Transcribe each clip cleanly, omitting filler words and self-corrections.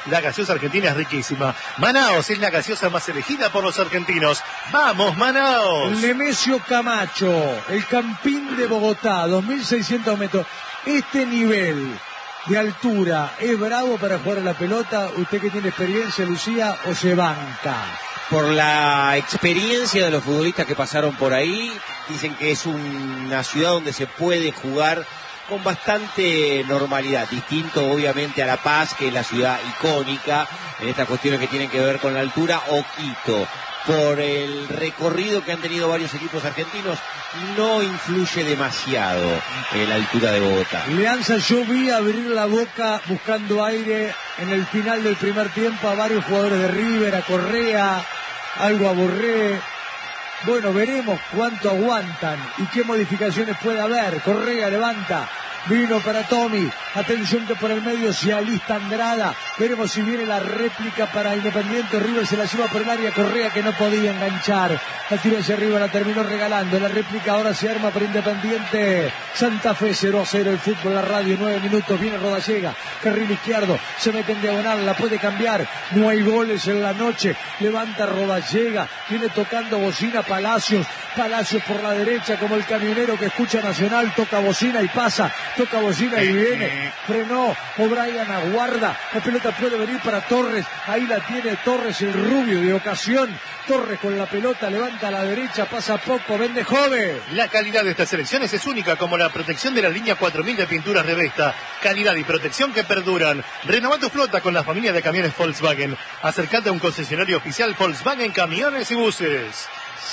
La gaseosa argentina es riquísima. Manaos es la gaseosa más elegida por los argentinos. ¡Vamos, Manaos! Nemesio Camacho, el Campín de Bogotá, 2.600 metros. Este nivel de altura es bravo para jugar a la pelota. Usted que tiene experiencia, Lucía, o se banca. Por la experiencia de los futbolistas que pasaron por ahí, dicen que es una ciudad donde se puede jugar con bastante normalidad, distinto obviamente a La Paz, que es la ciudad icónica en estas cuestiones que tienen que ver con la altura, o Quito. Por el recorrido que han tenido varios equipos argentinos, no influye demasiado en la altura de Bogotá. Leanza, yo vi abrir la boca buscando aire en el final del primer tiempo a varios jugadores de River, a Correa, algo a Borré. Bueno, veremos cuánto aguantan y qué modificaciones puede haber. Correa levanta, vino para Tommy, atención que por el medio se alista Andrada, veremos si viene la réplica para Independiente. River se la lleva por el área, Correa que no podía enganchar, la tiró hacia arriba, la terminó regalando, la réplica ahora se arma para Independiente. Santa Fe 0-0, el fútbol, la radio, 9 minutos, viene Rodallega, carril izquierdo, se mete en diagonal, la puede cambiar, no hay goles en la noche, levanta Rodallega, viene tocando bocina Palacios por la derecha como el camionero que escucha Nacional, toca bocina y pasa, toca bocina y viene, frenó, O'Brien aguarda, la pelota puede venir para Torres, ahí la tiene Torres, el rubio de ocasión, Torres con la pelota, levanta a la derecha, pasa poco, vende joven. La calidad de estas selecciones es única, como la protección de la línea 4000 de pinturas Revesta. Calidad y protección que perduran. Renova tu flota con la familia de camiones Volkswagen. Acércate a un concesionario oficial Volkswagen Camiones y Buses.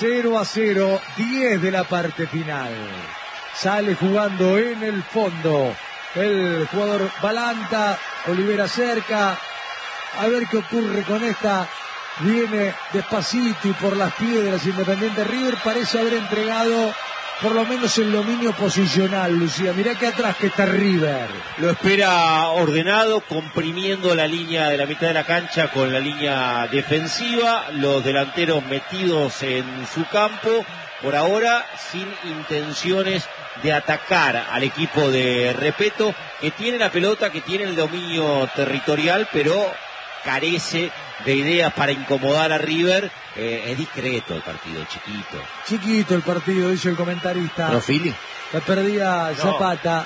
0-0, 10 de la parte final. Sale jugando en el fondo el jugador Balanta, Olivera cerca. A ver qué ocurre con esta. Viene despacito y por las piedras Independiente. River parece haber entregado por lo menos el dominio posicional, Lucía. Mirá que atrás que está River. Lo espera ordenado, comprimiendo la línea de la mitad de la cancha con la línea defensiva, los delanteros metidos en su campo, por ahora sin intenciones de atacar al equipo de Repetto, que tiene la pelota, que tiene el dominio territorial, pero carece de ideas para incomodar a River. Es discreto el partido, chiquito el partido, dice el comentarista. ¿No, Fili? La perdía Zapata.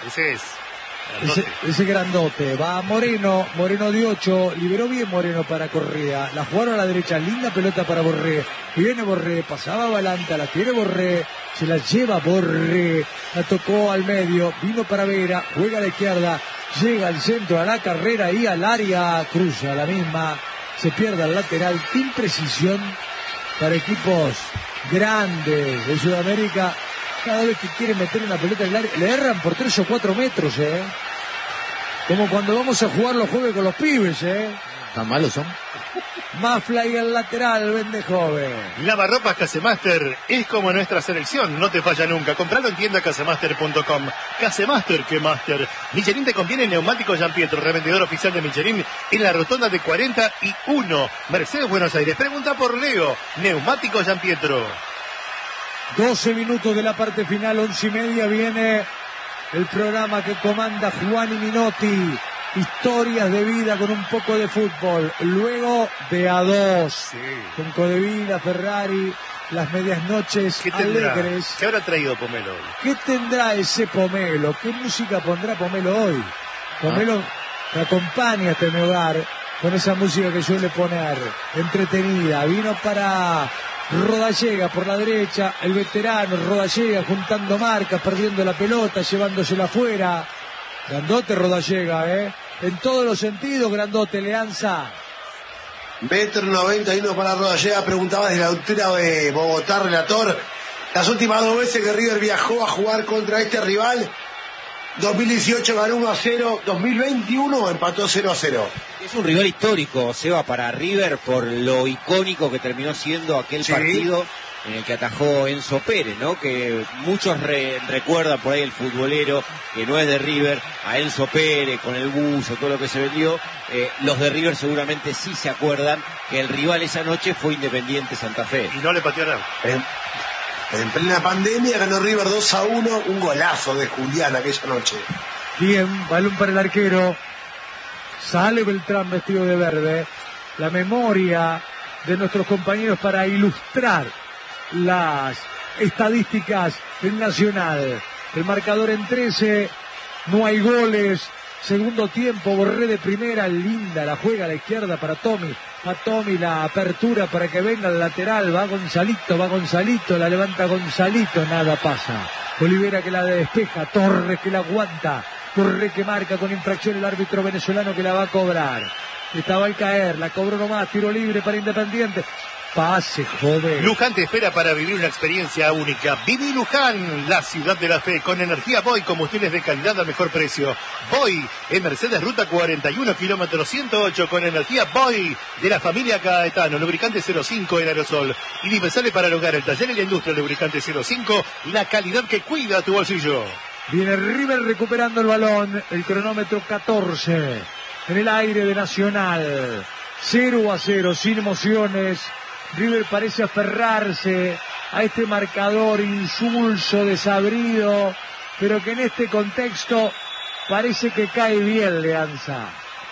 Ese grandote. Va Moreno de 8, liberó bien Moreno para Correa, la jugaron a la derecha, linda pelota para Borré, viene Borré, pasaba Balanta, la tiene Borré, se la lleva Borré, la tocó al medio, vino para Vera, juega a la izquierda, llega al centro, a la carrera y al área, cruza la misma, se pierde al lateral. Qué imprecisión para equipos grandes de Sudamérica. Cada vez que quieren meter una pelota en el área, le erran por 3 o 4 metros, como cuando vamos a jugar los jueves con los pibes, ¿Tan malos son? Mafla y el lateral, vende joven. Lavarropas Casemaster es como nuestra selección, no te falla nunca. Compralo en tienda casemaster.com. Casemaster, que master. Michelin te conviene neumáticos Gianpietro, revendedor oficial de Michelin en la rotonda de 41, Mercedes, Buenos Aires. Pregunta por Leo, neumáticos Gianpietro. 12 minutos de la parte final, 11:30, viene el programa que comanda Juan y Minotti. Historias de vida con un poco de fútbol. Luego de A2. Sí. Con Codevila, Ferrari, las medias noches alegres. ¿Qué habrá traído Pomelo hoy? ¿Qué tendrá ese Pomelo? ¿Qué música pondrá Pomelo hoy? Pomelo me acompaña hasta mi hogar con esa música que suele poner. Entretenida. Vino para Rodallega por la derecha. El veterano Rodallega juntando marcas, perdiendo la pelota, llevándosela afuera. Grandote Rodallega, en todos los sentidos, grandote, Leanza. 1,91 para Rodallega. Preguntaba desde la altura de Bogotá, relator. Las últimas 2 veces que River viajó a jugar contra este rival, 2018 ganó 1-0, 2021 empató 0-0. Es un rival histórico, Seba, para River, por lo icónico que terminó siendo aquel partido en el que atajó Enzo Pérez, ¿no? Que muchos recuerdan por ahí el futbolero que no es de River, a Enzo Pérez con el buzo, todo lo que se vendió. Los de River seguramente sí se acuerdan que el rival esa noche fue Independiente Santa Fe. Y no le pateó nada. En plena pandemia ganó River 2-1, un golazo de Julián aquella noche. Bien, balón para el arquero. Sale Beltrán vestido de verde. La memoria de nuestros compañeros para ilustrar las estadísticas en Nacional. El marcador en 13, no hay goles. Segundo tiempo, Borré de primera, linda, la juega a la izquierda para Tommy. A Tommy la apertura para que venga el lateral, va Gonzalito, la levanta Gonzalito, nada pasa. Olivera que la despeja, Torres que la aguanta, Borré que marca con infracción el árbitro venezolano que la va a cobrar. Estaba al caer, la cobró nomás, tiro libre para Independiente. Pase, joder. Luján te espera para vivir una experiencia única. Viví Luján, la ciudad de la fe, con energía Boy, combustibles de calidad al mejor precio. Boy, en Mercedes Ruta 41, kilómetro 108, con energía Boy, de la familia Caetano, lubricante 05 en aerosol. Indispensable para el hogar, el taller y la industria, lubricante 05, la calidad que cuida tu bolsillo. Viene River recuperando el balón, el cronómetro 14, en el aire de Nacional. 0-0, sin emociones. River parece aferrarse a este marcador insulso, desabrido, pero que en este contexto parece que cae bien Leanza.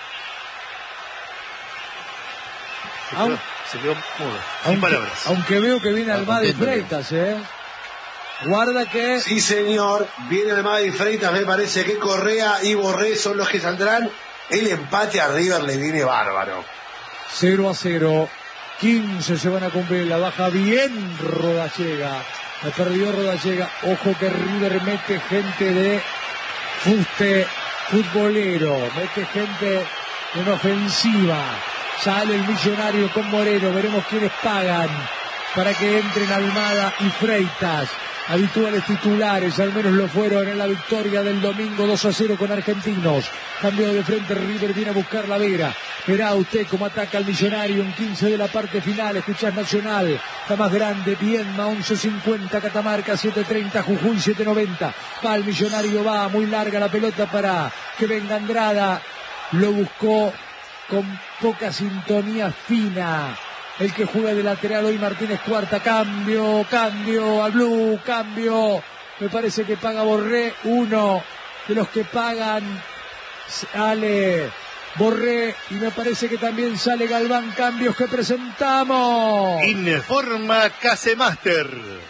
Se quedó mudo, sin palabras. Aunque veo que viene Almada y Freitas, Guarda que... Sí, señor, viene Almada y Freitas, me parece que Correa y Borré son los que saldrán. El empate a River le viene bárbaro. 0-0. 15 se van a cumplir, la baja bien Rodallega, la perdió Rodallega. Ojo que River mete gente de fuste futbolero, mete gente en ofensiva. Sale el Millonario con Moreno, veremos quiénes pagan para que entren Almada y Freitas. Habituales titulares, al menos lo fueron en la victoria del domingo 2-0 con Argentinos. Cambio de frente, River viene a buscar la Vera. Verá usted cómo ataca al Millonario en 15 de la parte final. Escuchás Nacional, está más grande, Viedma 11.50, Catamarca 7.30, Jujuy 7.90. Va el Millonario, va muy larga la pelota para que venga Andrada. Lo buscó con poca sintonía fina. El que juega de lateral hoy Martínez Cuarta, cambio al Blue, cambio. Me parece que paga Borré, uno de los que pagan sale Borré y me parece que también sale Galván, cambios que presentamos. Informa Casemaster.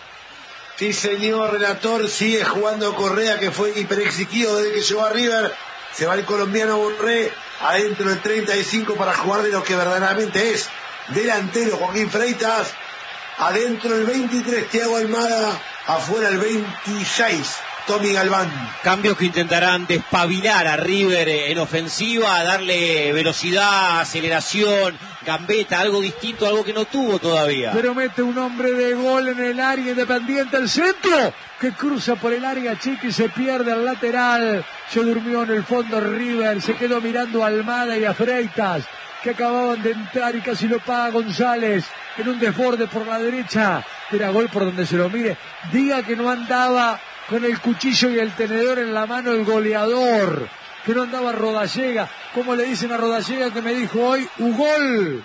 Sí, señor relator, sigue jugando Correa, que fue hiperexigido desde que llegó a River. Se va el colombiano Borré adentro del 35 para jugar de lo que verdaderamente es. Delantero Joaquín Freitas, adentro el 23 Thiago Almada, afuera el 26 Tommy Galván. Cambios que intentarán despabilar a River en ofensiva, darle velocidad, aceleración, gambeta, algo distinto, algo que no tuvo todavía. Pero mete un hombre de gol en el área Independiente, el centro que cruza por el área chica y se pierde al lateral. Se durmió en el fondo River, se quedó mirando a Almada y a Freitas, que acababan de entrar y casi lo paga González en un desborde por la derecha. Era gol por donde se lo mire. Diga que no andaba con el cuchillo y el tenedor en la mano el goleador, que no andaba Rodallega. ¿Cómo le dicen a Rodallega que me dijo hoy? Ugol.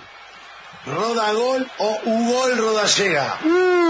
Rodagol o Ugol Rodallega.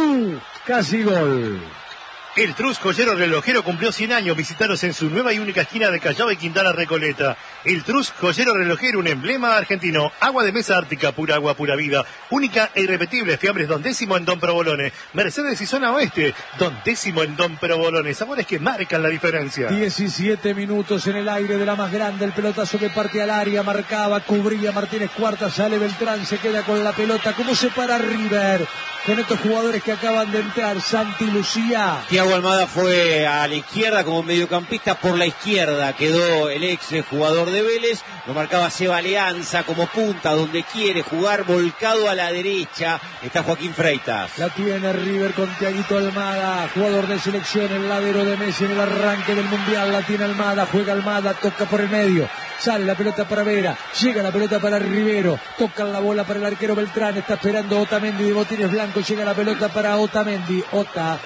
Casi gol. El Trus Joyero Relojero cumplió 100 años. Visitaros en su nueva y única esquina de Callao y Quintana Recoleta. El Trus Joyero Relojero, un emblema argentino. Agua de mesa ártica, pura agua, pura vida. Única e irrepetible. Fiambres Don Décimo en Don Provolone. Mercedes y Zona Oeste. Don Décimo en Don Provolone. Sabores que marcan la diferencia. 17 minutos en el aire de la más grande. El pelotazo que parte al área. Marcaba, cubría Martínez Cuarta. Sale Beltrán, se queda con la pelota. ¿Cómo se para River con estos jugadores que acaban de entrar? Santi Lucía. Thiago Almada fue a la izquierda como mediocampista, por la izquierda quedó el ex jugador de Vélez, lo marcaba Seba Leanza como punta, donde quiere jugar, volcado a la derecha, está Joaquín Freitas. La tiene River con Thiaguito Almada, jugador de selección, el ladero de Messi en el arranque del Mundial, la tiene Almada, juega Almada, toca por el medio, sale la pelota para Vera, llega la pelota para Rivero, toca la bola para el arquero Beltrán, está esperando Otamendi de botines blancos, llega la pelota para Otamendi, Ota,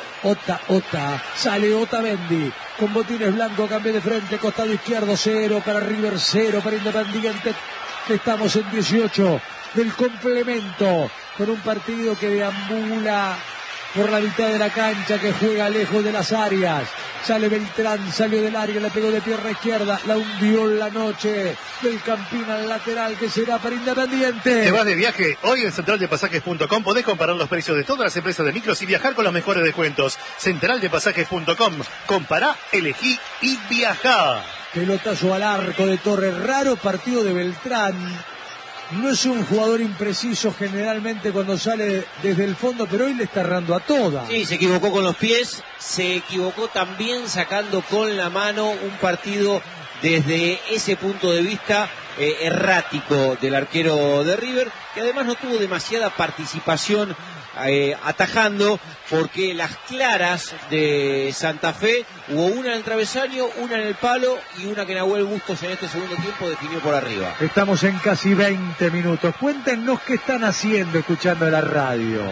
sale Otamendi con botines blancos, cambio de frente, costado izquierdo, 0 para River, 0 para Independiente. Estamos en 18 del complemento, con un partido que deambula por la mitad de la cancha, que juega lejos de las áreas. Sale Beltrán, salió del área, le pegó de pierna izquierda, la hundió en la noche. Del Campín al lateral, que será para Independiente. ¿Te vas de viaje? Hoy en centraldepasajes.com podés comparar los precios de todas las empresas de micros y viajar con los mejores descuentos. Centraldepasajes.com. Compará, elegí y viajá. Pelotazo al arco de Torres. Raro partido de Beltrán. No es un jugador impreciso generalmente cuando sale desde el fondo, pero hoy le está errando a todas. Sí, se equivocó con los pies, se equivocó también sacando con la mano. Un partido desde ese punto de vista errático del arquero de River, que además no tuvo demasiada participación atajando, porque las claras de Santa Fe, hubo una en el travesaño, una en el palo y una que Nahuel Bustos en este segundo tiempo definió por arriba. Estamos en casi 20 minutos. Cuéntenos qué están haciendo escuchando la radio.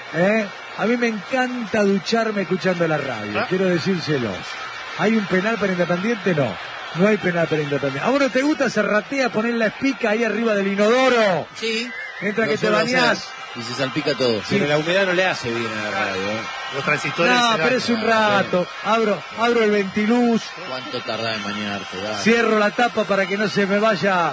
A mí me encanta ducharme escuchando la radio, quiero decírselos. ¿Hay un penal para Independiente? No hay penal para Independiente. ¿A vos no te gusta Serratea poner la espica ahí arriba del inodoro? Sí. Mientras que te bañás. Y se salpica todo. Sí. Pero la humedad no le hace bien a la radio. Los transistores. No, pero es un rato. Abro el ventiluz. ¿Cuánto tardás en bañarte? Dale. Cierro la tapa para que no se me vaya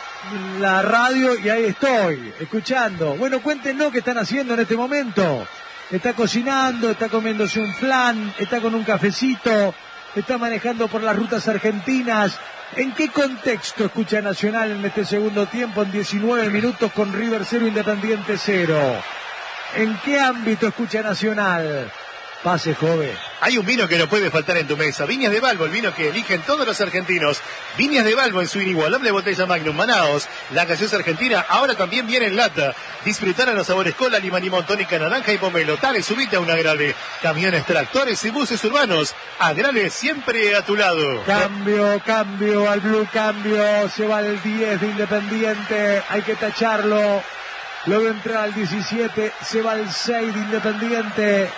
la radio y ahí estoy, escuchando. Bueno, cuéntenos qué están haciendo en este momento. Está cocinando, está comiéndose un flan, está con un cafecito, está manejando por las rutas argentinas. ¿En qué contexto escucha Nacional en este segundo tiempo, en 19 minutos con River 0, Independiente 0? ¿En qué ámbito escucha Nacional? Pase, joven. Hay un vino que no puede faltar en tu mesa. Viñas de Balbo, el vino que eligen todos los argentinos. Viñas de Balbo en su inigualable botella Magnum. Manaos, la gaseosa argentina, ahora también viene en lata. Disfrutar a los sabores cola, limón, limón, tónica, naranja y pomelo. Dale, subite a un Agrale. Camiones, tractores y buses urbanos. Agrale siempre a tu lado. Cambio, al Blue cambio. Se va el 10 de Independiente. Hay que tacharlo. Luego entra al 17. Se va el 6 de Independiente.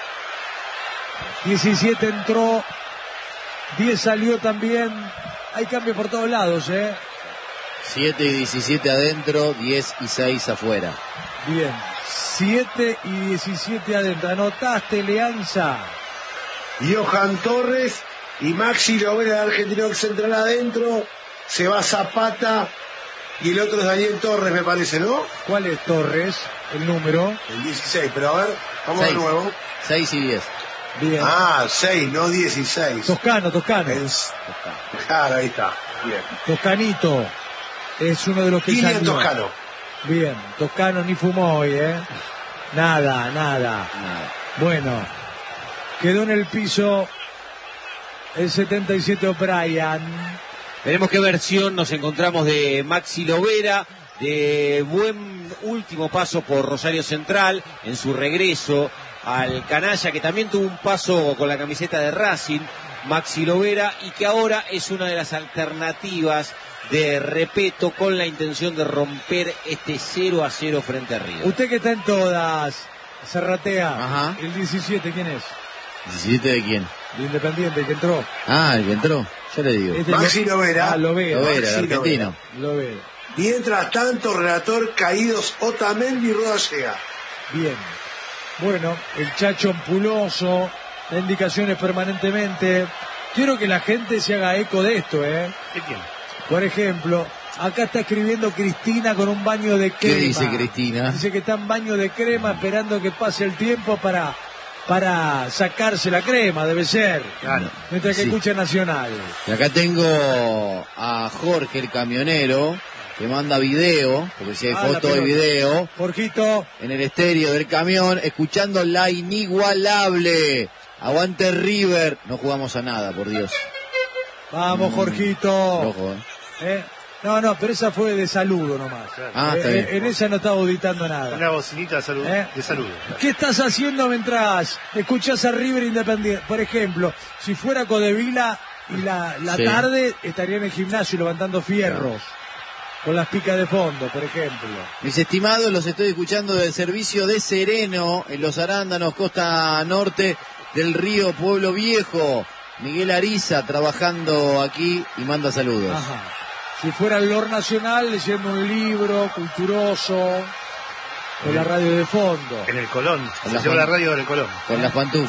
17 entró, 10 salió también. Hay cambio por todos lados, 7 y 17 adentro, 10 y 6 afuera. Bien, 7 y 17 adentro. Anotaste, Leanza. Johan Torres y Maxi Lovera, el argentino central adentro. Se va Zapata y el otro es Daniel Torres, me parece, ¿no? ¿Cuál es Torres? El número. El 16, pero a ver, vamos 6, de nuevo. 6 y 10. Bien. 6, no 16. Toscano. Claro, ahí está. Bien. Toscanito. Es uno de los que Kylian salió. Toscano. Bien, Toscano ni fumó hoy, Nada. Bueno, quedó en el piso el 77 O'Brien. Veremos qué versión nos encontramos de Maxi Lovera, de buen último paso por Rosario Central en su regreso al canalla, que también tuvo un paso con la camiseta de Racing, Maxi Lovera, y que ahora es una de las alternativas de Repeto con la intención de romper este 0-0 frente a River. Usted que está en todas, Serratea. Ajá. El 17, ¿quién es? ¿17 de quién? De Independiente, el que entró. Ah, el que entró. Yo le digo. Maxi Lovera. Lovera. Lovera, el argentino. Lovera. Mientras tanto, relator, caídos Otamendi y Roda llega. Bien. Bueno, el Chacho ampuloso, da indicaciones permanentemente. Quiero que la gente se haga eco de esto, ¿Qué tiene? Por ejemplo, acá está escribiendo Cristina con un baño de crema. ¿Qué dice Cristina? Dice que está en baño de crema esperando que pase el tiempo para sacarse la crema, debe ser. Claro. Mientras que Sí. escucha Nacional. Y acá tengo a Jorge, el camionero, que manda video, porque si hay La foto y pelota. video, Jorgito, en el estéreo del camión, escuchando la inigualable. Aguante River. No jugamos a nada, por Dios. vamos Jorgito. Ojo, No, pero esa fue de saludo nomás. Ah, está bien. En esa no estaba auditando nada. Una bocinita de saludo. De saludo. ¿Qué estás haciendo mientras escuchás a River Independiente? Por ejemplo, si fuera Codevila y la Sí. tarde estaría en el gimnasio levantando fierros. Con las picas de fondo, por ejemplo. Mis estimados, los estoy escuchando del servicio de Sereno, en Los Arándanos, costa norte del río Pueblo Viejo. Miguel Ariza trabajando aquí y manda saludos. Ajá. Si fuera el Lord Nacional leyendo un libro culturoso, con la radio de fondo. En el Colón. En Se la lleva la Juan- radio del Colón. Con las pantuflas.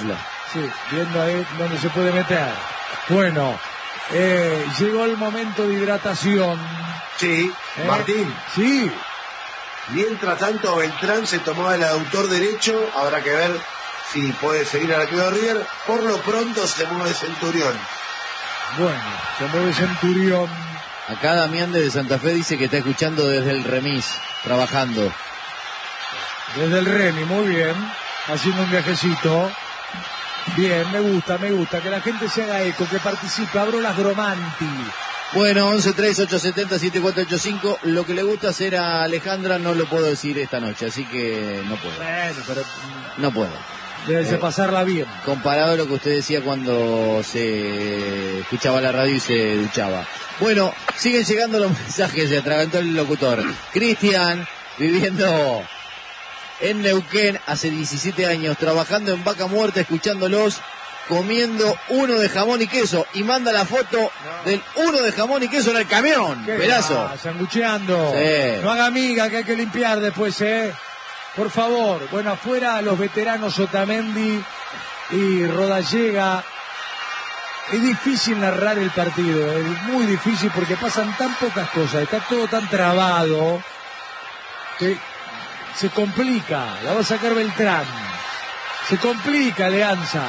Sí, viendo ahí dónde se puede meter. Bueno, llegó el momento de hidratación. Sí, Martín. Sí. Mientras tanto, Beltrán se tomaba el aductor derecho. Habrá que ver si puede seguir al arquero de River. Por lo pronto se mueve Centurión. Bueno, se mueve Centurión. Acá Damián de Santa Fe dice que está escuchando desde el remis, trabajando. Desde el Reni, muy bien. Haciendo un viajecito. Bien, me gusta. Que la gente se haga eco, que participe. Abro las Gromanti. Bueno, 11-3-870-7485. Lo que le gusta hacer a Alejandra no lo puedo decir esta noche, así que no puedo. Bueno, pero No puedo. debe pasarla bien. Comparado a lo que usted decía cuando se escuchaba la radio y se duchaba. Bueno, siguen llegando los mensajes, se atragantó el locutor. Cristian, viviendo en Neuquén hace 17 años, trabajando en Vaca Muerta, escuchándolos, comiendo uno de jamón y queso, y manda la foto del uno de jamón y queso en el camión. Pedazo. Sangucheando. Sí. No haga amiga, que hay que limpiar después, Por favor. Bueno, afuera los veteranos Otamendi y Rodallega. Es difícil narrar el partido, es muy difícil porque pasan tan pocas cosas, está todo tan trabado que se complica. La va a sacar Beltrán. Se complica Alianza.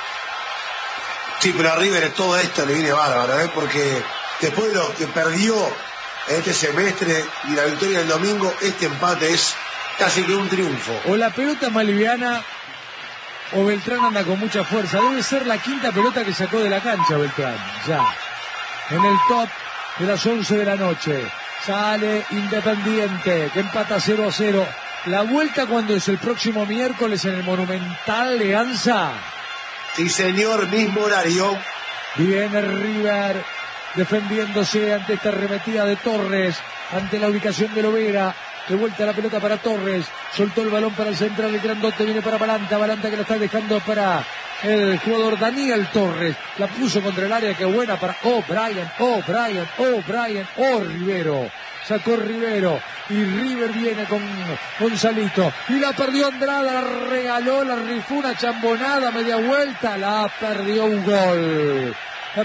Sí, pero a River todo esto le viene bárbaro, porque después de lo que perdió en este semestre y la victoria del domingo, este empate es casi que un triunfo. O la pelota más liviana o Beltrán anda con mucha fuerza. Debe ser la quinta pelota que sacó de la cancha Beltrán, ya. En el top de las 11 de la noche. Sale Independiente, que empata 0-0. La vuelta, cuando es el próximo miércoles en el Monumental Alianza. Sí, señor, mismo horario. Viene River defendiéndose ante esta arremetida de Torres, ante la ubicación de Lovera. De vuelta la pelota para Torres, soltó el balón para el central, el grandote viene para Balanta que la está dejando para el jugador Daniel Torres, la puso contra el área, que buena para O'Brien, Rivero, sacó Rivero, y River viene con Gonzalito, y la perdió Andrada, la regaló, la rifó una chambonada, media vuelta, la perdió un gol.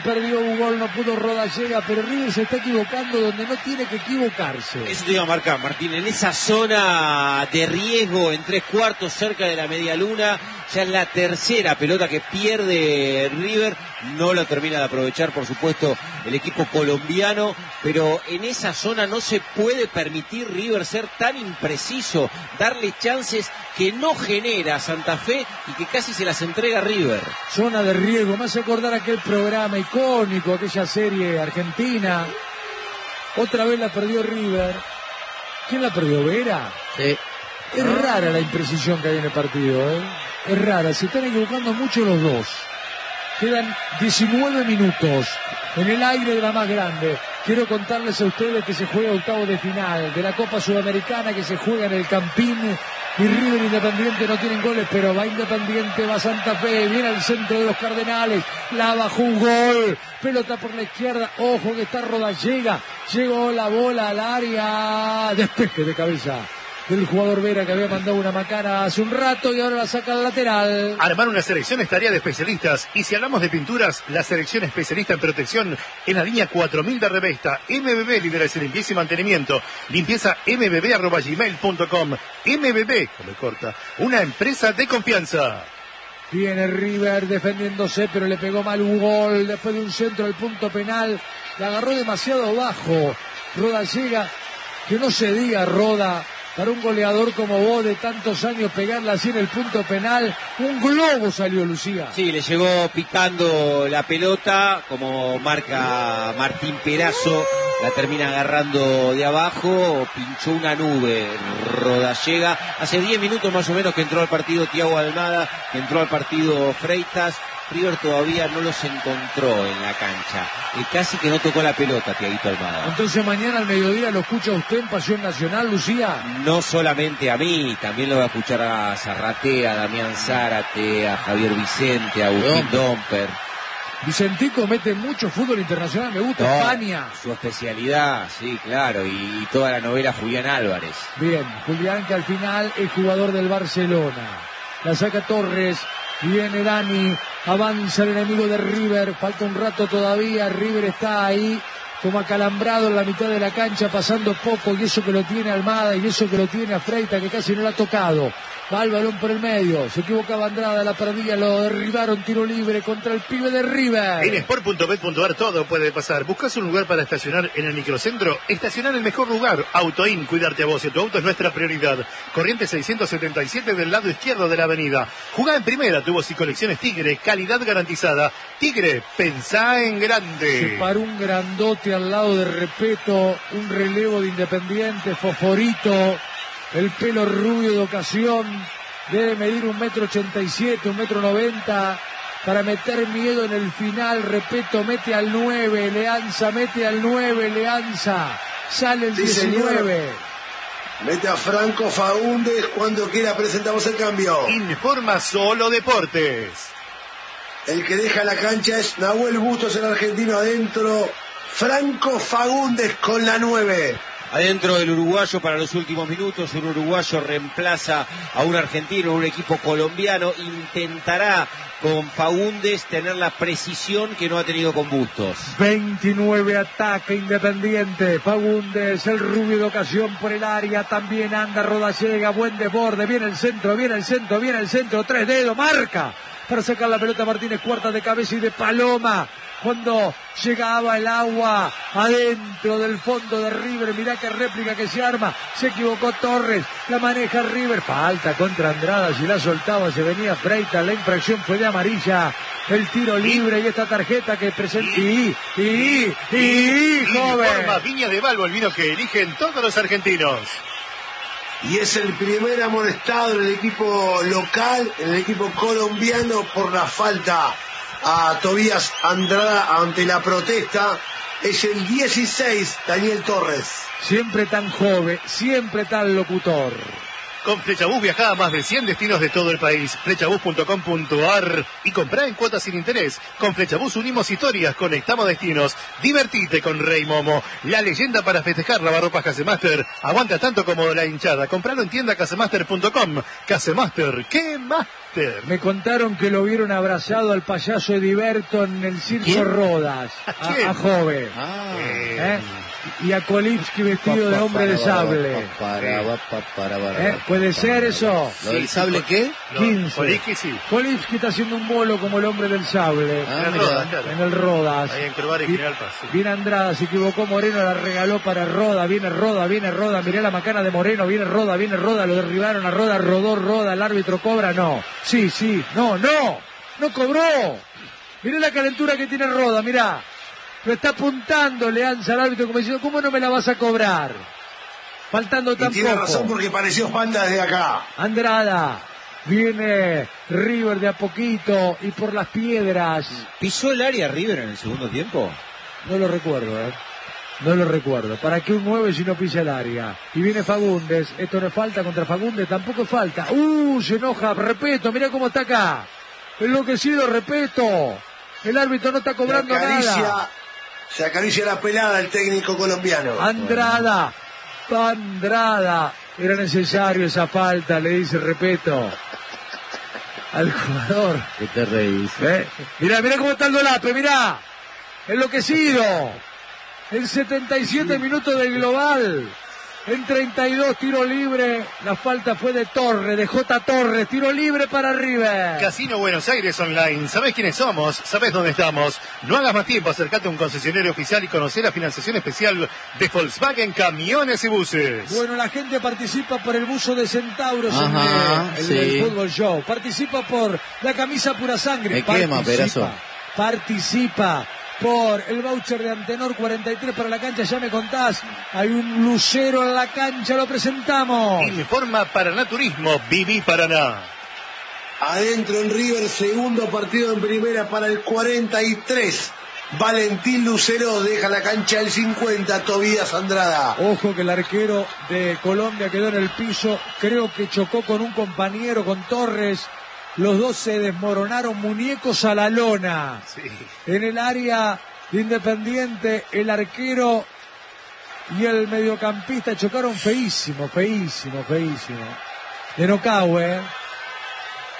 No pudo Rodallega, pero River se está equivocando donde no tiene que equivocarse. Eso te iba a marcar, Martín, en esa zona de riesgo, en 3/4, cerca de la media luna, ya es la tercera pelota que pierde River, no lo termina de aprovechar, por supuesto, el equipo colombiano, pero en esa zona no se puede permitir River ser tan impreciso, darle chances que no genera Santa Fe y que casi se las entrega River. Zona de riesgo, me hace acordar aquel programa icónico, aquella serie argentina. Otra vez la perdió River. ¿Quién la perdió? ¿Vera? Sí. Es rara la imprecisión que hay en el partido, Es rara, se están equivocando mucho los dos. Quedan 19 minutos en el aire de la más grande. Quiero contarles a ustedes que se juega octavo de final de la Copa Sudamericana, que se juega en el Campín. Y River Independiente no tienen goles, pero va Independiente, va Santa Fe, viene al centro de los Cardenales, la bajó un gol, pelota por la izquierda, ojo que está Rodallega, llegó la bola al área, despeje de cabeza del jugador Vera, que había mandado una macana hace un rato y ahora la saca al lateral. Armar una selección es tarea de especialistas, y si hablamos de pinturas, la selección especialista en protección en la línea 4000 de Revesta. MBB, liberación, limpieza y mantenimiento. Limpieza mbb@gmail.com. MBB, como corta, una empresa de confianza. Viene River defendiéndose, pero le pegó mal un gol después de un centro al punto penal. La agarró demasiado bajo. Rodallega, que no se diga, Roda. Para un goleador como vos de tantos años, pegarla así en el punto penal, un globo salió, Lucía. Sí, le llegó picando la pelota, como marca Martín Perazo, la termina agarrando de abajo, pinchó una nube Rodallega. Hace 10 minutos más o menos que entró al partido Thiago Almada, que entró al partido Freitas. River todavía no los encontró en la cancha, y casi que no tocó la pelota Thiaguito Almada. Entonces mañana al mediodía lo escucha usted en Pasión Nacional, Lucía. No solamente a mí, también lo va a escuchar a Zarraté, a Damián Zárate, a Javier Vicente, a Agustín Domper. Vicentico mete mucho fútbol internacional, me gusta, España. Su especialidad, sí, claro, y toda la novela Julián Álvarez. Bien, Julián, que al final es jugador del Barcelona. La saca Torres, Viene Dani, avanza el enemigo de River, falta un rato todavía, River está ahí como acalambrado en la mitad de la cancha, pasando poco, y eso que lo tiene Almada, y eso que lo tiene a Freita, que casi no lo ha tocado. Va el balón por el medio, se equivocaba Andrada, la perdía, lo derribaron, tiro libre contra el pibe de River. En sport.bet.ar todo puede pasar. ¿Buscas un lugar para estacionar en el microcentro? Estacionar en el mejor lugar. Autoin, cuidarte a vos y tu auto es nuestra prioridad. Corrientes 677 del lado izquierdo de la avenida. Jugá en primera, tubos y colecciones Tigre, calidad garantizada. Tigre, pensá en grande. Se paró un grandote al lado de Repeto, un relevo de Independiente, Fosforito. El pelo rubio de ocasión, debe medir 1,87 m, 1,90 m, para meter miedo en el final. Repeto, mete al 9, Leanza, mete al 9, Leanza, sale el 19. Señor. Mete a Franco Faúndez, cuando quiera presentamos el cambio. Informa Solo Deportes. El que deja la cancha es Nahuel Bustos, el argentino adentro. Franco Faúndez con la 9. Adentro del uruguayo para los últimos minutos, un uruguayo reemplaza a un argentino, un equipo colombiano, intentará con Faúndez tener la precisión que no ha tenido con Bustos. 29 ataque Independiente, Faúndez, el rubio de ocasión por el área, también anda, Roda llega, buen desborde, viene el centro, 3 dedos, marca para sacar la pelota Martínez, cuarta de cabeza y de Paloma. Cuando llegaba el agua adentro del fondo de River, mirá qué réplica que se arma, se equivocó Torres, la maneja River, falta contra Andrada, si la soltaba se venía Freita, la infracción fue de amarilla, el tiro libre y esta tarjeta que presenta, joven. Informa Viña de Balbo, el vino que eligen todos los argentinos. Y es el primer amonestado en el equipo local, en el equipo colombiano, por la falta a Tobías Andrada ante la protesta. Es el 16, Daniel Torres. Siempre tan joven, siempre tan locutor. Con Flechabús viajá a más de 100 destinos de todo el país. Flechabús.com.ar y comprá en cuotas sin interés. Con Flechabús unimos historias, conectamos destinos. Divertite con Rey Momo, la leyenda para festejar lavarropas Casemaster. Aguanta tanto como la hinchada. Compralo en tienda casemaster.com. Casemaster, ¿qué Master? Me contaron que lo vieron abrazado al payaso Ediberto en el Circo ¿Quién? Rodas, a Jove. Y a Kolipski vestido de hombre de sable. ¿Puede ser eso? ¿Lo del sable qué? 15. Kolipski sí. Kolipski está haciendo un bolo como el hombre del sable. En el Rodas. Ahí en Crobar y General Paz. Sí. Viene Andrada, se equivocó Moreno, la regaló para Roda, viene Roda, mirá la macana de Moreno, viene Roda, lo derribaron a Roda, rodó Roda, el árbitro cobra, no. Sí, no cobró. Mirá la calentura que tiene Roda, mirá. Lo está apuntando Leanza al árbitro como diciendo, ¿cómo no me la vas a cobrar? Faltando tan poco. Tiene razón porque pareció falta desde acá. Andrada, viene River de a poquito y por las piedras. ¿Pisó el área River en el segundo tiempo? No lo recuerdo, No lo recuerdo. ¿Para qué un 9 si no pisa el área? Y viene Faúndez. Esto no es falta contra Faúndez, tampoco es falta. Se enoja, Repeto, mirá cómo está acá. Enloquecido, Repeto. El árbitro no está cobrando nada. Se acaricia la pelada el técnico colombiano. Andrada. Era necesario esa falta, le dice Repeto al jugador. ¿Qué te reís? Mirá cómo está el Dolape, mirá. Enloquecido. En 77 minutos del global. En 32, tiro libre. La falta fue de Torres, de J. Torres. Tiro libre para River. Casino Buenos Aires Online. ¿Sabés quiénes somos? ¿Sabés dónde estamos? No hagas más tiempo. Acércate a un concesionario oficial y conocer la financiación especial de Volkswagen Camiones y Buses. Bueno, la gente participa por el buzo de Centauros en el Fútbol Show. Participa por la camisa Pura Sangre. Me quema, pedazo. Participa por el voucher de Antenor 43 para la cancha, ya me contás, hay un lucero en la cancha, lo presentamos. Informa Paraná Turismo, Viví Paraná. Adentro en River, segundo partido en primera para el 43. Valentín Lucero deja la cancha el 50, Tobías Andrada. Ojo que el arquero de Colombia quedó en el piso, creo que chocó con un compañero, con Torres. Los dos se desmoronaron, muñecos a la lona. Sí. En el área de Independiente, el arquero y el mediocampista chocaron feísimo. De Nocahue.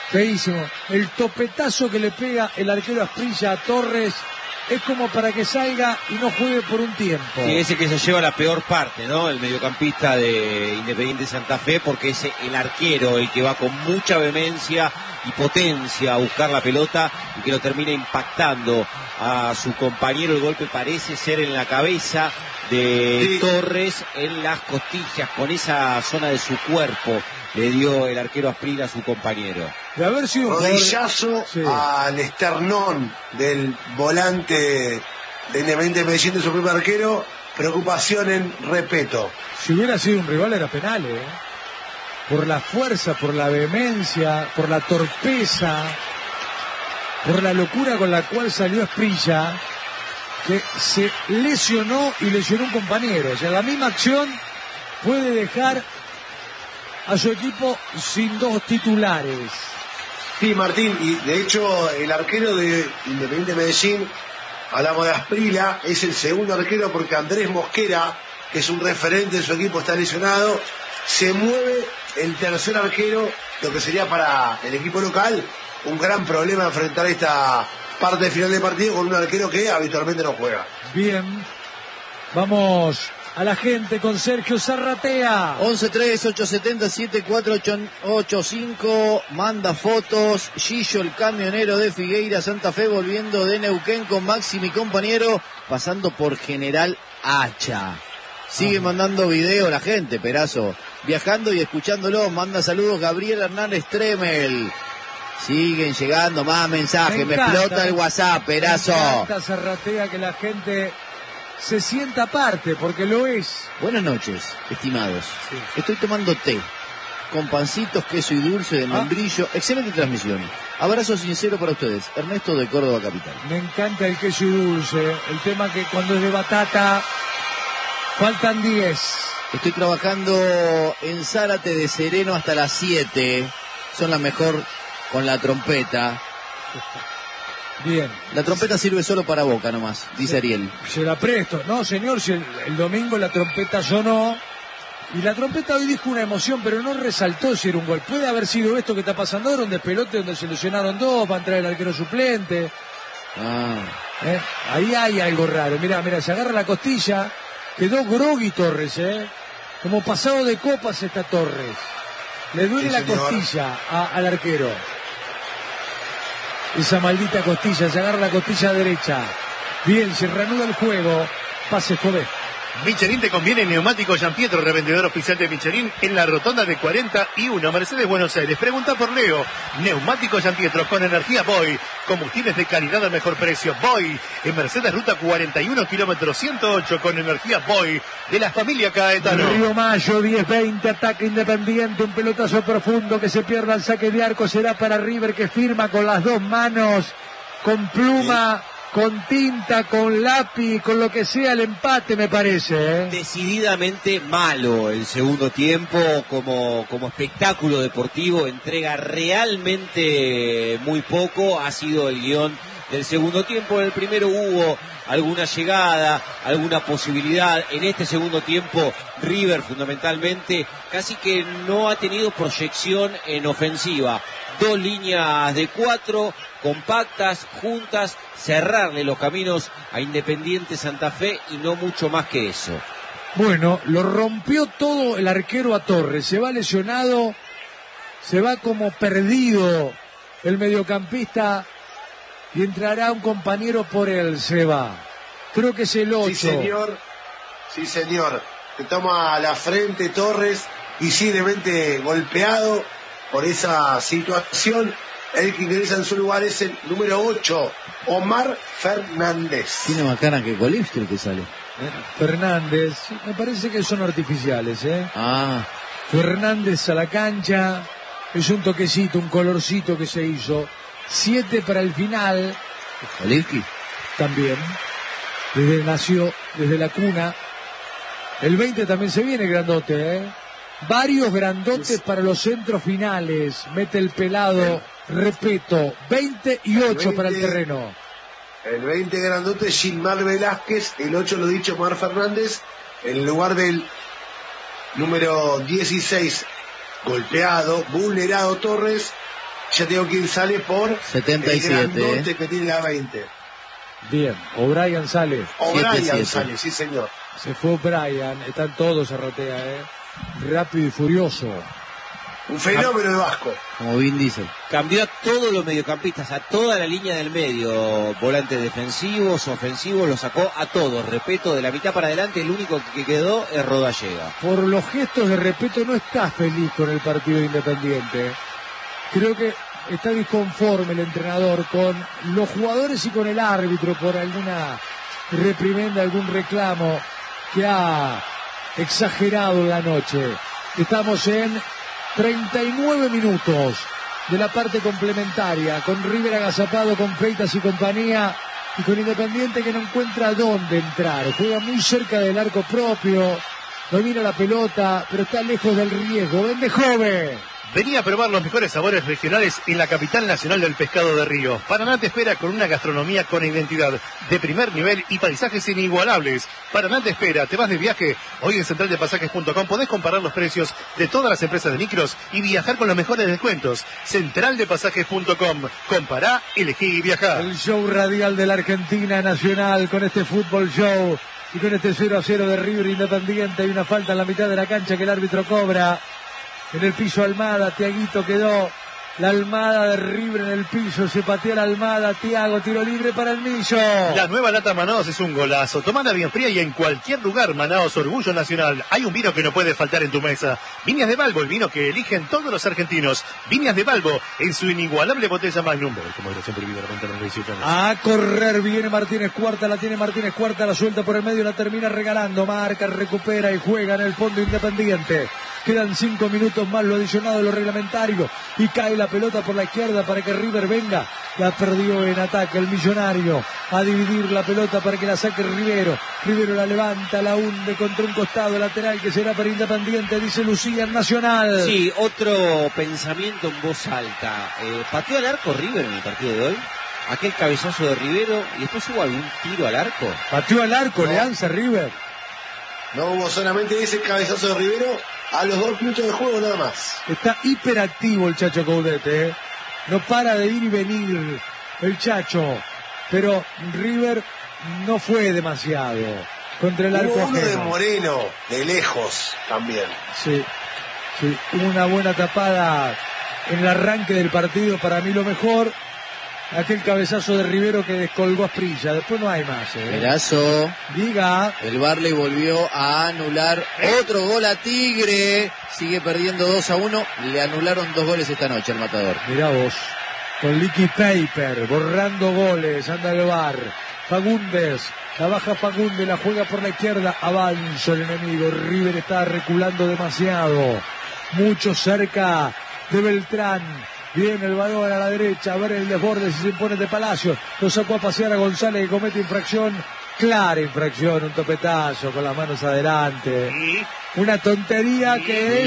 Feísimo. El topetazo que le pega el arquero Asprilla a Torres es como para que salga y no juegue por un tiempo. Sí, ese que se lleva la peor parte, ¿no? El mediocampista de Independiente Santa Fe, porque es el arquero el que va con mucha vehemencia y potencia a buscar la pelota y que lo termina impactando a su compañero. El golpe parece ser en la cabeza de Torres, en las costillas, con esa zona de su cuerpo le dio el arquero Asprilla a su compañero. De haber sido un rodillazo al esternón del volante de Independiente Medellín, de su propio arquero. Preocupación en Repeto. Si hubiera sido un rival era penal, por la fuerza, por la vehemencia, por la torpeza, por la locura con la cual salió Asprilla, que se lesionó y lesionó un compañero. O sea, la misma acción puede dejar a su equipo sin dos titulares. Sí, Martín, y de hecho el arquero de Independiente Medellín, hablamos de Asprilla, es el segundo arquero porque Andrés Mosquera, que es un referente de su equipo, está lesionado. Se mueve el tercer arquero, lo que sería para el equipo local un gran problema enfrentar esta parte final del partido con un arquero que habitualmente no juega. Bien, vamos a la gente con Sergio Zarratea. 11-3-870-7485. Manda fotos. Gillo, el camionero de Figueira, Santa Fe, volviendo de Neuquén con Maxi, mi compañero, pasando por General Hacha. Sigue mandando video la gente, Perazo. Viajando y escuchándolo. Manda saludos Gabriel Hernández Tremel. Siguen llegando más mensajes. Me explota el WhatsApp, Perazo. Me encanta, Zarratea, que la gente se sienta parte, porque lo es. Buenas noches, estimados. Sí. Estoy tomando té con pancitos, queso y dulce de membrillo. Excelente transmisión. Abrazo sincero para ustedes. Ernesto de Córdoba Capital. Me encanta el queso y dulce. El tema que cuando es de batata faltan 10. Estoy trabajando en Zárate de Sereno hasta las 7. Son la mejor con la trompeta. Bien. La trompeta sirve solo para Boca nomás, dice Ariel. Se la presto. No, señor, si el domingo la trompeta sonó. Y la trompeta hoy dijo una emoción, pero no resaltó si era un gol. Puede haber sido esto que está pasando ahora, un despelote donde se lesionaron dos, va a entrar el arquero suplente. Ahí hay algo raro. Mirá, se agarra la costilla. Quedó grogui Torres, como pasado de copas está Torres. Le duele la costilla al arquero. Esa maldita costilla, se agarra la costilla derecha. Bien, se reanuda el juego. Pase Jové. Michelin te conviene, neumático Gianpietro, revendedor oficial de Michelin en la rotonda de 41, Mercedes, Buenos Aires. Pregunta por Leo. Neumático Gianpietro con energía Boy, combustibles de calidad al mejor precio. Boy, en Mercedes, ruta 41, kilómetro 108, con energía Boy, de la familia Caetano. Río Mayo, 10-20, ataque Independiente, un pelotazo profundo que se pierda el saque de arco, será para River, que firma con las dos manos, con pluma, con tinta, con lápiz, con lo que sea el empate, me parece. Decididamente malo el segundo tiempo como espectáculo deportivo, entrega realmente muy poco, ha sido el guión del segundo tiempo. En el primero hubo alguna llegada, alguna posibilidad. En este segundo tiempo River fundamentalmente casi que no ha tenido proyección en ofensiva. Dos líneas de 4 compactas, juntas, cerrarle los caminos a Independiente Santa Fe y no mucho más que eso. Bueno, lo rompió todo el arquero a Torres, se va lesionado, se va como perdido el mediocampista y entrará un compañero por él, se va. Creo que es el 8. Sí señor, se toma a la frente Torres, visiblemente golpeado por esa situación. El que ingresa en su lugar es el número 8, Omar Fernández. Tiene más cara que Colipstri que sale. Fernández, me parece que son artificiales, Fernández a la cancha, es un toquecito, un colorcito que se hizo. 7 para el final. Colipstri también, nació desde la cuna. El 20 también se viene grandote, Varios grandotes para los centros finales. Mete el pelado, repito, 20 y 8 para el terreno. El 20 grandote, Gilmar Velázquez. El 8, lo dicho, Omar Fernández. En lugar del número 16, golpeado, vulnerado Torres. ya tengo que ir, sale por 77, el grandote que tiene la 20. Bien, O'Brien sale. O'Brien sale, sí señor. Se fue O'Brien, están todos Arratea, rápido y furioso. Un fenómeno de Vasco. Como bien dice. Cambió a todos los mediocampistas, a toda la línea del medio. Volantes defensivos, ofensivos, los sacó a todos. Repeto, de la mitad para adelante, el único que quedó es Rodallega. Por los gestos de Repeto no está feliz con el partido de Independiente. Creo que está disconforme el entrenador con los jugadores y con el árbitro por alguna reprimenda, algún reclamo que ha exagerado en la noche. Estamos en 39 minutos de la parte complementaria, con River agazapado, con Freitas y compañía, y con Independiente que no encuentra dónde entrar. Juega muy cerca del arco propio, domina la pelota, pero está lejos del riesgo. ¡Vende joven! Vení a probar los mejores sabores regionales en la capital nacional del pescado de río. Paraná te espera con una gastronomía con identidad de primer nivel y paisajes inigualables. Paraná te espera, te vas de viaje. Hoy en centraldepasajes.com podés comparar los precios de todas las empresas de micros y viajar con los mejores descuentos. Centraldepasajes.com. Compará, elegí y viajá. El show radial de la Argentina Nacional con este fútbol show y con este 0-0 de River Independiente. Hay una falta en la mitad de la cancha que el árbitro cobra. En el piso Almada, Tiaguito quedó. La Almada de River en el piso, se patea la Almada, Tiago, tiro libre para el Millo. La nueva lata Manaos es un golazo. Tomala bien fría y en cualquier lugar. Manaos, orgullo nacional. Hay un vino que no puede faltar en tu mesa. Viñas de Balbo, el vino que eligen todos los argentinos. Viñas de Balbo, en su inigualable botella Magnum. Como era siempre vivido la ventana 18 años. A correr viene Martínez Cuarta, la tiene Martínez Cuarta, la suelta por el medio, la termina regalando. Marca, recupera y juega en el fondo Independiente. Quedan 5 minutos más, lo adicionado de lo reglamentario. Y cae la pelota por la izquierda para que River venga. La perdió en ataque el Millonario. A dividir la pelota para que la saque Rivero. Rivero la levanta, la hunde contra un costado lateral que será para Independiente, dice Lucía en Nacional. Sí, otro pensamiento en voz alta. ¿Pateó al arco River en el partido de hoy? Aquel cabezazo de Rivero y después hubo algún tiro al arco. Pateó al arco, No. le lanza River. No hubo solamente ese cabezazo de Rivero a los 2 minutos de juego nada más. Está hiperactivo el Chacho Caudete, No para de ir y venir el Chacho. Pero River no fue demasiado contra el arco Hubo uno de ajeno. Moreno, de lejos también. Sí, hubo una buena tapada en el arranque del partido, para mí lo mejor. Aquel cabezazo de Rivero que descolgó a Asprilla. Después no hay más. Perazo. Diga. El Barley volvió a anular otro gol a Tigre. Sigue perdiendo 2-1. Le anularon 2 goles esta noche al Matador. Mirá vos. Con Licky Paper, borrando goles. Anda el bar. Fagundes. La baja Fagundes, la juega por la izquierda. Avanza el enemigo. River está reculando demasiado. Mucho cerca de Beltrán. Viene el balón a la derecha, a ver el desborde si se impone de Palacio. Lo sacó a pasear a González que comete infracción. Clara infracción, un topetazo con las manos adelante. Una tontería que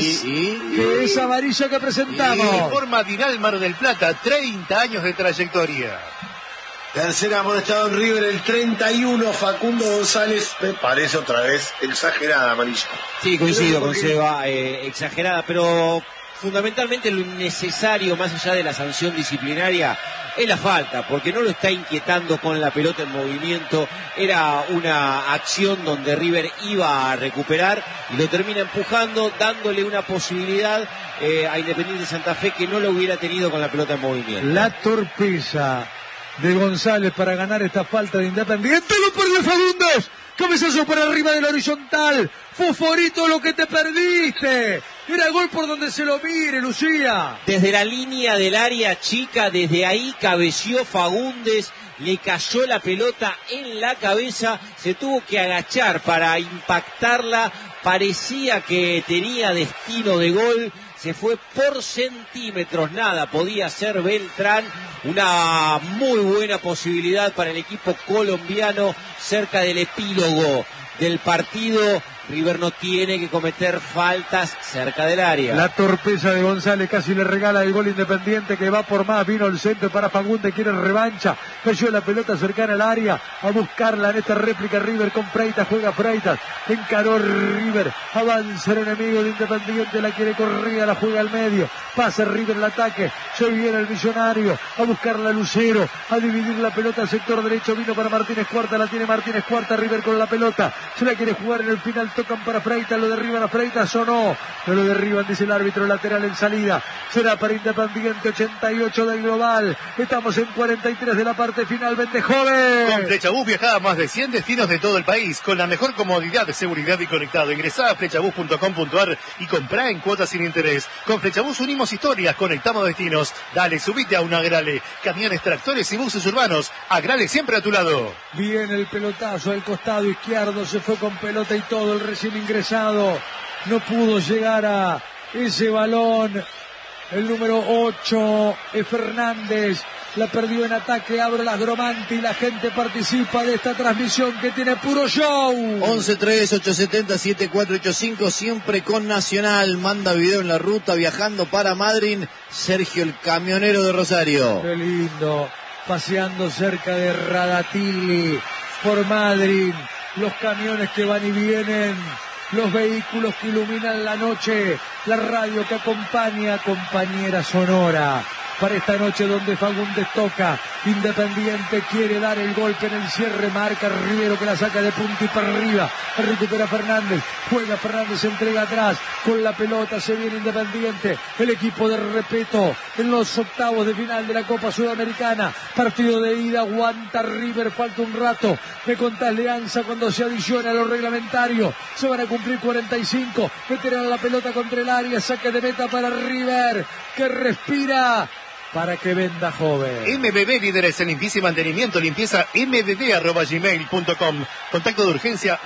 es amarilla que presentamos. Reforma Dinal Mar del Plata, 30 años de trayectoria. Tercera amonestado en River, el 31, Facundo González. Me parece otra vez exagerada, amarilla. Sí, coincido con Seba, exagerada, pero fundamentalmente lo innecesario, más allá de la sanción disciplinaria, es la falta, porque no lo está inquietando con la pelota en movimiento. Era una acción donde River iba a recuperar y lo termina empujando, dándole una posibilidad a Independiente Santa Fe que no lo hubiera tenido con la pelota en movimiento. La torpeza de González para ganar esta falta de Independiente. ¡Lo perdió Fagundes! Cabezazo por arriba del horizontal. Fosforito, lo que te perdiste. Era gol por donde se lo mire, Lucía. Desde la línea del área chica, desde ahí cabeció Fagundes, le cayó la pelota en la cabeza, se tuvo que agachar para impactarla, parecía que tenía destino de gol, se fue por centímetros, nada podía hacer Beltrán. Una muy buena posibilidad para el equipo colombiano cerca del epílogo del partido River no tiene que cometer faltas cerca del área. La torpeza de González casi le regala el gol Independiente, que va por más. Vino el centro para Fagundes, quiere revancha. Cayó la pelota cercana al área. A buscarla en esta réplica River con Freitas. Juega Freitas. Encaró River. Avanza el enemigo de Independiente. La quiere Correa. La juega al medio. Pasa River el ataque. Se viene el Millonario. A buscarla Lucero. A dividir la pelota al sector derecho. Vino para Martínez Cuarta. La tiene Martínez Cuarta. River con la pelota. Se la quiere jugar en el final. Tocan para Freitas, lo derriban a Freitas o no lo derriban, dice el árbitro. Lateral en salida, será para Independiente. 88 del global, estamos en 43 de la parte final. Vende joven. Con Flechabús viaja a más de 100 destinos de todo el país con la mejor comodidad, seguridad y conectado. Ingresá a flechabús.com.ar y comprá en cuotas sin interés. Con Flechabús unimos historias, conectamos destinos. Dale, subite a un Agrale. Camiones, tractores y buses urbanos. Agrale siempre a tu lado. Viene el pelotazo al costado izquierdo, se fue con pelota y todo. El recién ingresado no pudo llegar a ese balón. El número 8 es Fernández. La perdió en ataque. Abre las Gromanti y la gente participa de esta transmisión que tiene puro show. 11-3-870-7485, siempre con Nacional. Manda video en la ruta viajando para Madrid. Sergio, el camionero de Rosario. Qué lindo. Paseando cerca de Radatili por Madrid. Los camiones que van y vienen, los vehículos que iluminan la noche, la radio que acompaña, compañera sonora. Para esta noche donde Fagundes toca, Independiente quiere dar el golpe en el cierre, marca Rivero que la saca de punta y para arriba, recupera Fernández, juega Fernández, se entrega atrás, con la pelota se viene Independiente, el equipo de Repeto en los octavos de final de la Copa Sudamericana, partido de ida, aguanta River, falta un rato, me contás Leanza cuando se adiciona a lo reglamentario, se van a cumplir 45, meterán la pelota contra el área, saque de meta para River, que respira, para que venda joven. MBB, líderes en limpieza y mantenimiento, limpieza mbb@gmail.com. Contacto de urgencia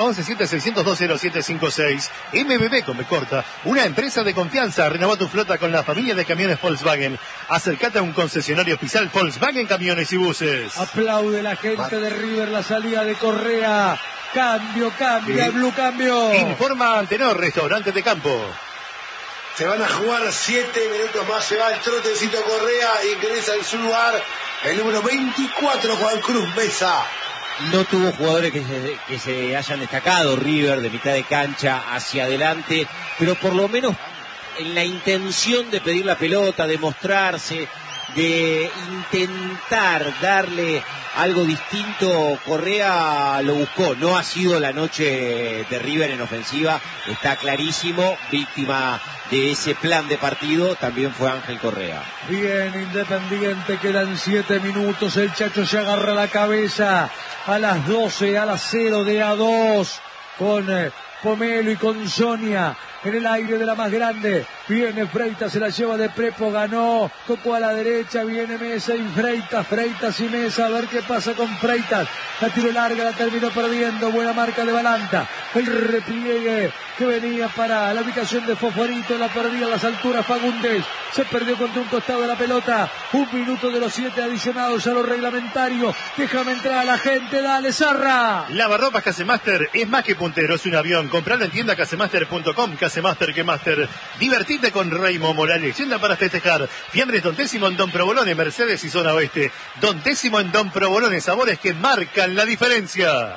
1176020756. MBB con B corta, una empresa de confianza. Renová tu flota con la familia de camiones Volkswagen. Acercate a un concesionario oficial Volkswagen Camiones y Buses. Aplaude la gente de River la salida de Correa. Cambio, el Blue cambio. Informa Antenor, restaurante de campo. Se van a jugar 7 minutos más, se va el trotecito Correa, ingresa en su lugar el número 24, Juan Cruz Mesa. No tuvo jugadores que se hayan destacado River de mitad de cancha hacia adelante, pero por lo menos en la intención de pedir la pelota, de mostrarse, de intentar darle algo distinto, Correa lo buscó. No ha sido la noche de River en ofensiva, está clarísimo, víctima de ese plan de partido también fue Ángel Correa. Bien, Independiente, quedan 7 minutos, el Chacho se agarra la cabeza a las 12, a las 0 de A2, con Pomelo y con Sonia en el aire de la más grande. Viene Freitas, se la lleva de Prepo, ganó, tocó a la derecha, viene Mesa y Freitas y Mesa, a ver qué pasa con Freitas. La tiró larga, la terminó perdiendo, buena marca de Balanta. El repliegue que venía para la ubicación de Fosforito, la perdía a las alturas Fagundes. Se perdió contra un costado de la pelota. 1 minuto de los 7 adicionados a lo reglamentario. Déjame entrar a la gente, dale Zarra. Lavarropas Casemaster es más que puntero, es un avión. Compralo en tienda casemaster.com. Casemaster que Master. Divertite con Raimo Morales. Tienda para festejar. Fiambres Don Tésimo en Don Provolone, Mercedes y Zona Oeste. Don Tésimo en Don Provolone, sabores que marcan la diferencia.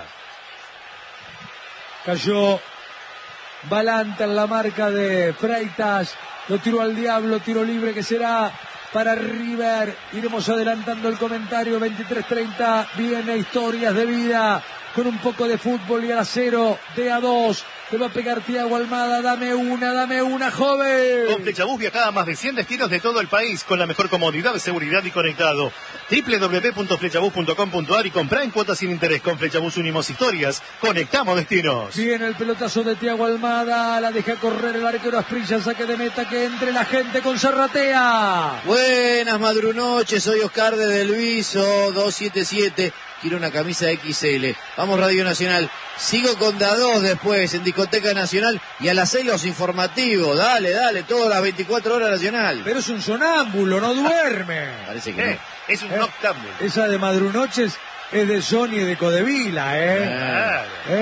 Cayó Balanta en la marca de Freitas. Lo tiró al diablo, tiro libre que será para River. Iremos adelantando el comentario. 23:30. Viene Historias de Vida con un poco de fútbol y a la 0 de A2. Le va a pegar Thiago Almada, dame una, joven. Con Flechabús viaja a más de 100 destinos de todo el país con la mejor comodidad, seguridad y conectado. www.flechabús.com.ar y comprá en cuotas sin interés. Con Flechabús unimos historias, conectamos destinos. Viene el pelotazo de Thiago Almada, la deja correr el arquero Asprilla, saque de meta, que entre la gente con Zarratea. Buenas madrunoches, soy Oscar de Delviso, 277. Quiero una camisa XL. Vamos Radio Nacional. Sigo con Da2 después en Discoteca Nacional y a las 6 los informativos. Dale, todas las 24 horas Nacional. Pero es un sonámbulo, no duerme. Parece que no. Es un noctámbulo. Esa de madrunoches es de Sony y de Codevila, Claro.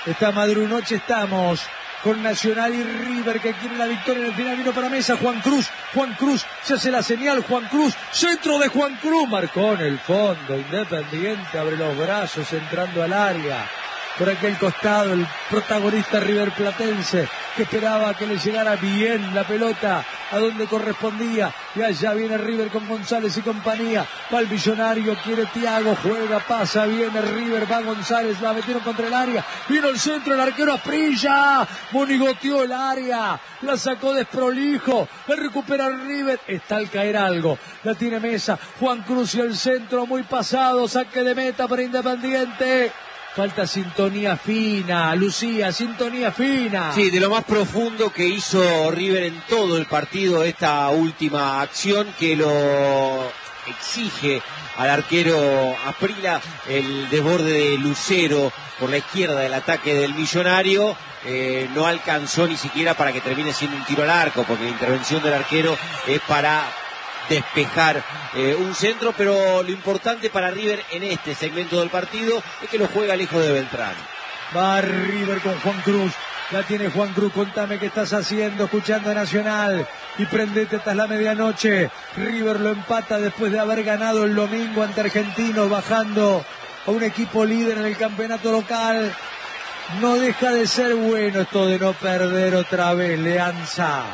Esta madrunoche estamos con Nacional y River que quiere la victoria en el final. Vino para Mesa Juan Cruz se hace la señal, Juan Cruz, centro de Juan Cruz, marcó en el fondo, Independiente abre los brazos entrando al área. Por aquel costado el protagonista riverplatense que esperaba que le llegara bien la pelota a donde correspondía, y allá viene River con González y compañía, va el Millonario, quiere Thiago, juega, pasa, viene River, va González, la metieron contra el área, vino el centro, el arquero Asprilla, monigoteó el área, la sacó desprolijo, el recupera River, está al caer algo, la tiene Mesa, Juan Cruz y el centro muy pasado, saque de meta para Independiente. Falta sintonía fina, Lucía, sintonía fina. Sí, de lo más profundo que hizo River en todo el partido, esta última acción que lo exige al arquero Asprilla, el desborde de Lucero por la izquierda del ataque del Millonario. No alcanzó ni siquiera para que termine siendo un tiro al arco, porque la intervención del arquero es para despejar un centro, pero lo importante para River en este segmento del partido es que lo juega lejos de Beltrán. Va River con Juan Cruz, la tiene Juan Cruz, contame qué estás haciendo, escuchando a Nacional y prendete hasta la medianoche. River lo empata después de haber ganado el domingo ante Argentinos, bajando a un equipo líder en el campeonato local. No deja de ser bueno esto de no perder otra vez, Leanza.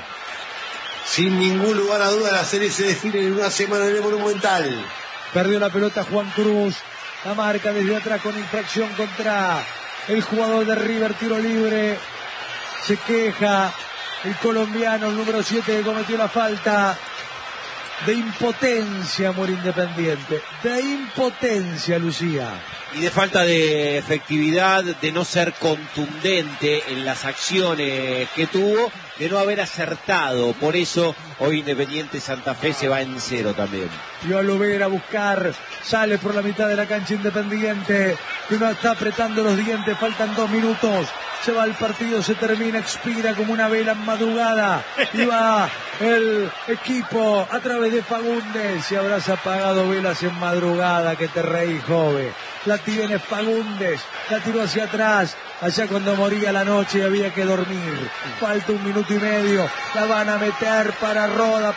Sin ningún lugar a duda la serie se define en una semana en el Monumental. Perdió la pelota Juan Cruz, la marca desde atrás con infracción contra el jugador de River, tiro libre. Se queja el colombiano, el número 7 que cometió la falta. De impotencia, amor Independiente. De impotencia, Lucía. Y de falta de efectividad, de no ser contundente en las acciones que tuvo, de no haber acertado. Por eso hoy Independiente Santa Fe se va en 0 también. Y a lo ver a buscar, sale por la mitad de la cancha Independiente, que uno está apretando los dientes, faltan 2 minutos. Se va el partido, se termina, expira como una vela en madrugada. Y va el equipo a través de Fagundes. Si habrás apagado velas en madrugada, que te reí, joven. La tiene Fagundes, la tiró hacia atrás. Allá cuando moría la noche había que dormir. Falta 1 minuto y medio. La van a meter para Roda.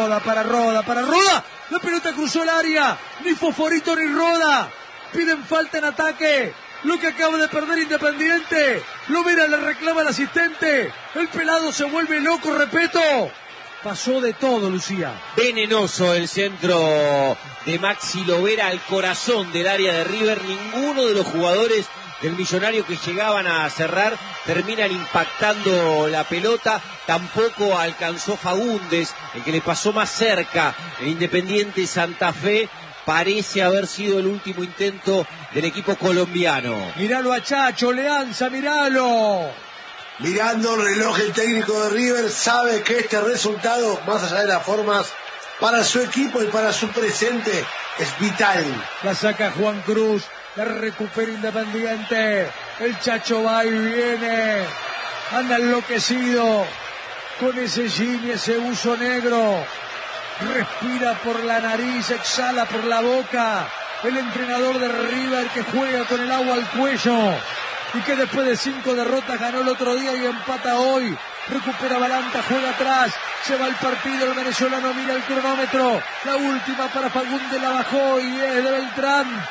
La pelota cruzó el área. Ni Fosforito ni Roda. Piden falta en ataque. Lo que acaba de perder Independiente. Lovera le reclama al asistente. El pelado se vuelve loco, repito. Pasó de todo, Lucía. Venenoso el centro de Maxi Lovera al corazón del área de River. Ninguno de los jugadores del Millonario que llegaban a cerrar terminan impactando la pelota. Tampoco alcanzó Fagundes, el que le pasó más cerca. El Independiente Santa Fe parece haber sido el último intento del equipo colombiano. Míralo a Chacho, Leanza, míralo. Mirando el reloj, el técnico de River sabe que este resultado, más allá de las formas, para su equipo y para su presente, es vital. La saca Juan Cruz, la recupera Independiente. El Chacho va y viene. Anda enloquecido con ese jean y ese uso negro. Respira por la nariz, exhala por la boca. El entrenador de River que juega con el agua al cuello y que después de 5 derrotas ganó el otro día y empata hoy. Recupera Balanta, juega atrás, se va el partido, el venezolano mira el cronómetro, la última para Fagundes, la bajó y es de Beltrán,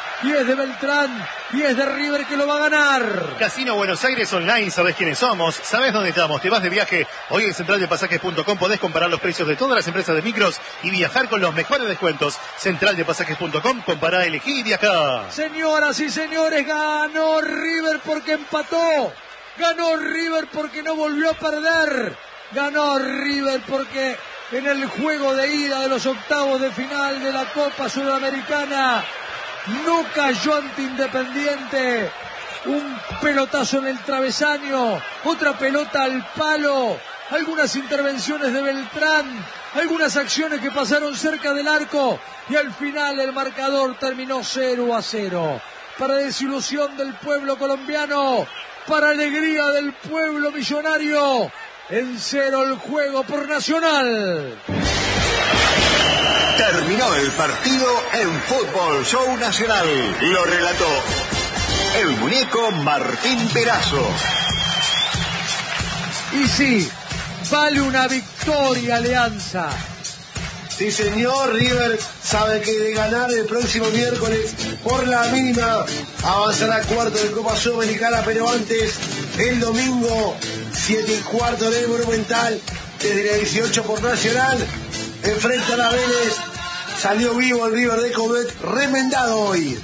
y es de River que lo va a ganar. Casino Buenos Aires Online, sabés quiénes somos, sabés dónde estamos, te vas de viaje, hoy en centraldepasajes.com podés comparar los precios de todas las empresas de micros y viajar con los mejores descuentos. Centraldepasajes.com, compará, elegí y viajá. Señoras y señores, ganó River porque empató. Ganó River porque no volvió a perder. Ganó River porque en el juego de ida de los octavos de final de la Copa Sudamericana no cayó ante Independiente. Un pelotazo en el travesaño, otra pelota al palo, algunas intervenciones de Beltrán, algunas acciones que pasaron cerca del arco y al final el marcador terminó 0-0. Para desilusión del pueblo colombiano, para alegría del pueblo millonario, en 0 el juego por Nacional. Terminó el partido en Fútbol Show Nacional. Lo relató el muñeco Martín Perazo. Y sí, vale una victoria, Alianza. Sí, señor, River sabe que de ganar el próximo miércoles por la mínima avanzará a cuarto de Copa Sudamericana, pero antes, el domingo, 7:15 del Monumental, desde la 18 por Nacional, enfrenta a la Vélez. Salió vivo el River de Coudet, remendado hoy.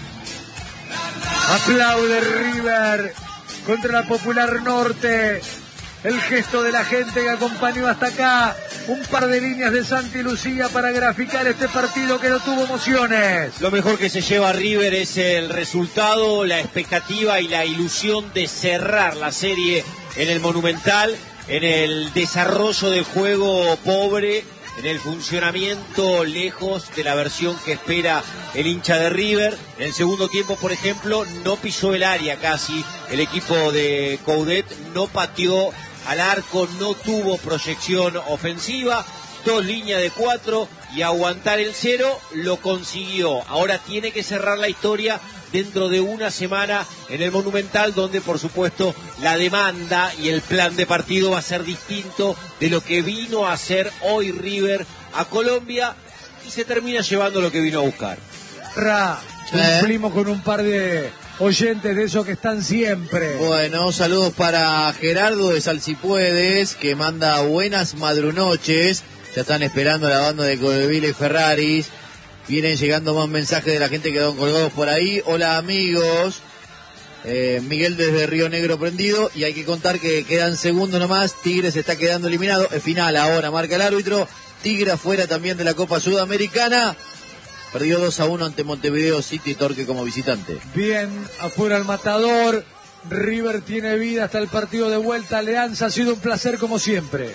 Aplaude River contra la Popular Norte. El gesto de la gente que acompañó hasta acá. Un par de líneas de Santi Lucía para graficar este partido que no tuvo emociones. Lo mejor que se lleva River es el resultado, la expectativa y la ilusión de cerrar la serie en el Monumental, en el desarrollo del juego pobre, en el funcionamiento lejos de la versión que espera el hincha de River. En el segundo tiempo, por ejemplo, no pisó el área casi. El equipo de Coudet no pateó al arco, no tuvo proyección ofensiva, 2 líneas de 4 y aguantar el 0 lo consiguió. Ahora tiene que cerrar la historia dentro de una semana en el Monumental, donde por supuesto la demanda y el plan de partido va a ser distinto de lo que vino a hacer hoy River a Colombia, y se termina llevando lo que vino a buscar. Cumplimos con un par de oyentes de esos que están siempre. Bueno, saludos para Gerardo de Salsipuedes, que manda buenas madrunoches. Ya están esperando la banda de Codeville y Ferraris. Vienen llegando más mensajes de la gente que quedaron colgados por ahí. Hola amigos. Miguel desde Río Negro prendido. Y hay que contar que quedan segundos nomás. Tigre se está quedando eliminado. El final ahora, marca el árbitro. Tigre afuera también de la Copa Sudamericana. Perdió 2-1 ante Montevideo City Torque como visitante. Bien, afuera el Matador. River tiene vida hasta el partido de vuelta. Alianza, ha sido un placer como siempre.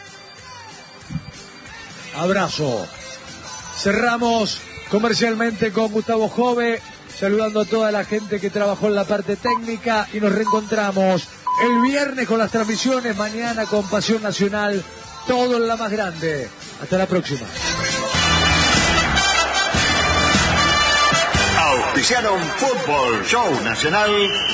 Abrazo. Cerramos comercialmente con Gustavo Jove, saludando a toda la gente que trabajó en la parte técnica, y nos reencontramos el viernes con las transmisiones, mañana con Pasión Nacional, todo en la más grande. Hasta la próxima. Auspiciaron Fútbol Show Nacional.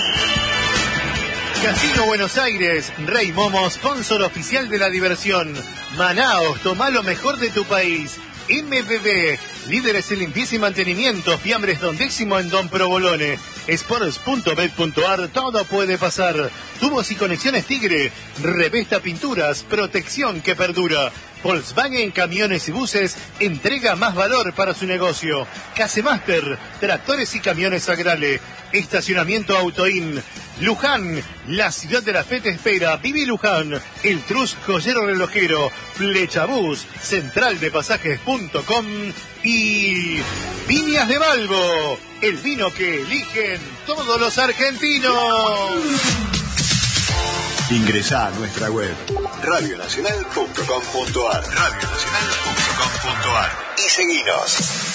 Casino Buenos Aires, Rey Momo, sponsor oficial de la diversión. Manaos, toma lo mejor de tu país. MBB, líderes en limpieza y mantenimiento, fiambres Don Décimo en Don Provolone. Sports.bet.ar, todo puede pasar. Tubos y conexiones Tigre, Revesta Pinturas, protección que perdura. Volkswagen Camiones y Buses entrega más valor para su negocio. Casemaster, tractores y camiones Agrale. Estacionamiento Autoin. Luján, la ciudad de la fe te espera. Viví Luján, el Trus joyero relojero. Flechabús, central de pasajes.com. Y Viñas de Balbo, el vino que eligen todos los argentinos. Ingresá a nuestra web radionacional.com.ar y seguinos.